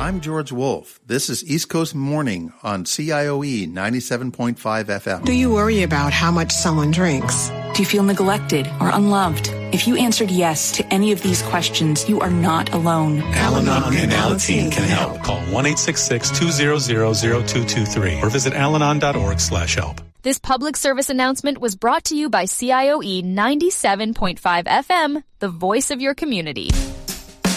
I'm George Wolf. This is East Coast Morning on CIOE 97.5 FM. Do you worry about how much someone drinks? Do you feel neglected or unloved? If you answered yes to any of these questions, you are not alone. Al-Anon and Alateen can help. Call 1-866-200-0223 or visit alanon.org/help. This public service announcement was brought to you by CIOE 97.5 FM, the voice of your community.